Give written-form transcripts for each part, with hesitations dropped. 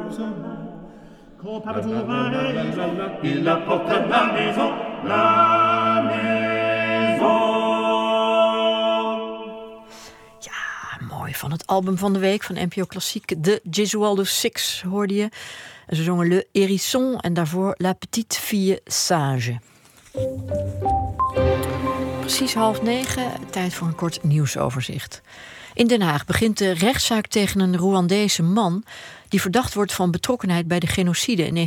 Il apporte la maison, la maison. Ja, mooi. Van het album van de week van NPO Klassiek, de Gesualdo Six, hoorde je. Ze zongen Le Hérisson en daarvoor La Petite Fille Sage. Precies 8:30, tijd voor een kort nieuwsoverzicht. In Den Haag begint de rechtszaak tegen een Rwandese man die verdacht wordt van betrokkenheid bij de genocide in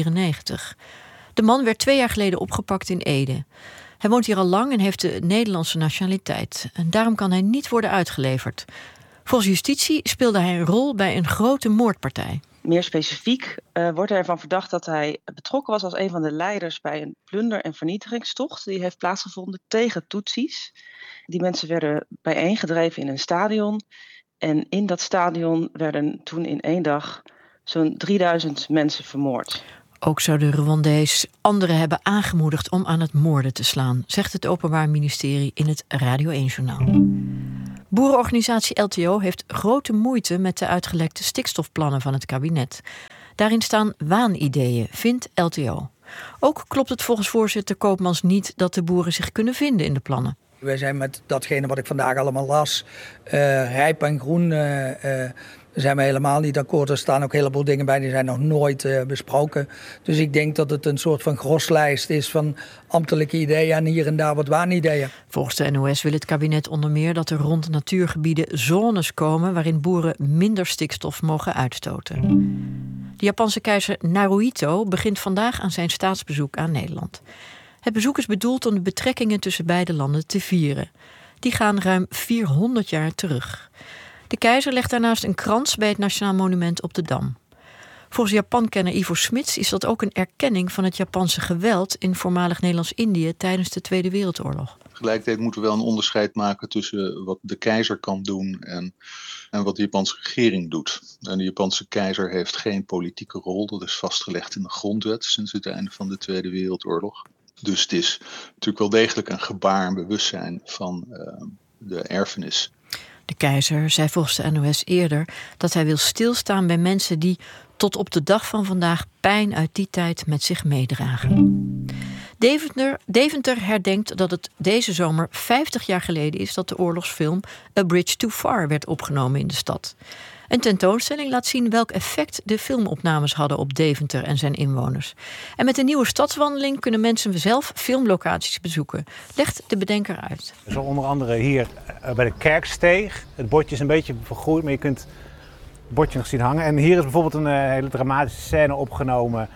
1994. De man werd 2 jaar geleden opgepakt in Ede. Hij woont hier al lang en heeft de Nederlandse nationaliteit. En daarom kan hij niet worden uitgeleverd. Volgens justitie speelde hij een rol bij een grote moordpartij. Meer specifiek wordt er ervan verdacht dat hij betrokken was als een van de leiders bij een plunder- en vernietigingstocht die heeft plaatsgevonden tegen Tutsis. Die mensen werden bijeengedreven in een stadion. En in dat stadion werden toen in 1 dag zo'n 3000 mensen vermoord. Ook zou de Rwandees anderen hebben aangemoedigd om aan het moorden te slaan, zegt het Openbaar Ministerie in het Radio 1-journaal. Boerenorganisatie LTO heeft grote moeite met de uitgelekte stikstofplannen van het kabinet. Daarin staan waanideeën, vindt LTO. Ook klopt het volgens voorzitter Koopmans niet dat de boeren zich kunnen vinden in de plannen. Wij zijn met datgene wat ik vandaag allemaal las, rijp en groen, zijn we helemaal niet akkoord. Er staan ook een heleboel dingen bij, die zijn nog nooit besproken. Dus ik denk dat het een soort van groslijst is van ambtelijke ideeën en hier en daar wat waanideeën. Volgens de NOS wil het kabinet onder meer dat er rond natuurgebieden zones komen waarin boeren minder stikstof mogen uitstoten. De Japanse keizer Naruhito begint vandaag aan zijn staatsbezoek aan Nederland. Het bezoek is bedoeld om de betrekkingen tussen beide landen te vieren. Die gaan ruim 400 jaar terug. De keizer legt daarnaast een krans bij het Nationaal Monument op de Dam. Volgens Japankenner Ivo Smits is dat ook een erkenning van het Japanse geweld in voormalig Nederlands-Indië tijdens de Tweede Wereldoorlog. Tegelijkertijd moeten we wel een onderscheid maken tussen wat de keizer kan doen en wat de Japanse regering doet. En de Japanse keizer heeft geen politieke rol, dat is vastgelegd in de grondwet sinds het einde van de Tweede Wereldoorlog. Dus het is natuurlijk wel degelijk een gebaar en bewustzijn van de erfenis. De keizer zei volgens de NOS eerder dat hij wil stilstaan bij mensen die tot op de dag van vandaag pijn uit die tijd met zich meedragen. Deventer herdenkt dat het deze zomer 50 jaar geleden is dat de oorlogsfilm A Bridge Too Far werd opgenomen in de stad. Een tentoonstelling laat zien welk effect de filmopnames hadden op Deventer en zijn inwoners. En met een nieuwe stadswandeling kunnen mensen zelf filmlocaties bezoeken, legt de bedenker uit. Zo onder andere hier bij de Kerksteeg. Het bordje is een beetje vergroeid, maar je kunt het bordje nog zien hangen. En hier is bijvoorbeeld een hele dramatische scène opgenomen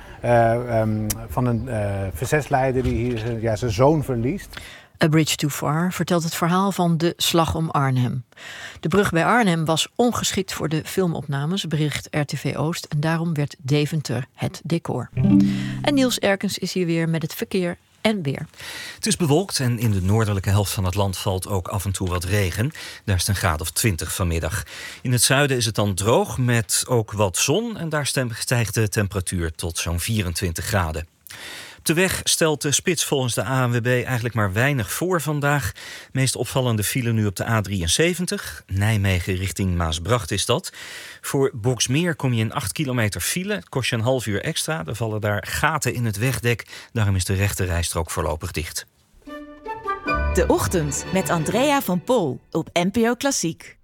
van een verzetsleider die hier zijn zoon verliest. A Bridge Too Far vertelt het verhaal van de slag om Arnhem. De brug bij Arnhem was ongeschikt voor de filmopnames, bericht RTV Oost. En daarom werd Deventer het decor. En Niels Erkens is hier weer met het verkeer en weer. Het is bewolkt en in de noordelijke helft van het land valt ook af en toe wat regen. Daar is het een graad of 20 vanmiddag. In het zuiden is het dan droog met ook wat zon. En daar stijgt de temperatuur tot zo'n 24 graden. Op de weg stelt de spits volgens de ANWB eigenlijk maar weinig voor vandaag. Meest opvallende file nu op de A73. Nijmegen richting Maasbracht is dat. Voor Boxmeer kom je in 8 kilometer file. Het kost je een half uur extra. Er vallen daar gaten in het wegdek. Daarom is de rechte rijstrook voorlopig dicht. De Ochtend met Andrea van Pol op NPO Klassiek.